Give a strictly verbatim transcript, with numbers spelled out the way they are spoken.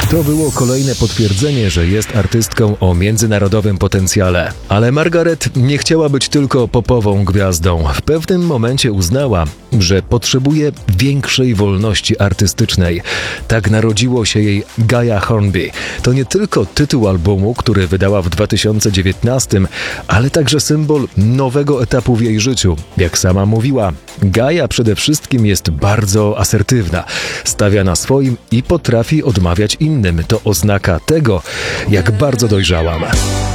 To było kolejne potwierdzenie, że jest artystką o międzynarodowym potencjale. Ale Margaret nie chciała być tylko popową gwiazdą. W pewnym momencie uznała, że potrzebuje większej wolności artystycznej. Tak narodziło się jej Gaia Hornby. To nie tylko tytuł albumu, który wydała w dwa tysiące dziewiętnastym, ale także symbol nowego etapu w jej życiu. Jak sama mówiła, Gaia przede wszystkim jest bardzo asertywna. Stawia na swoim i potrafi odmawiać innym. To oznaka tego, jak bardzo dojrzałam.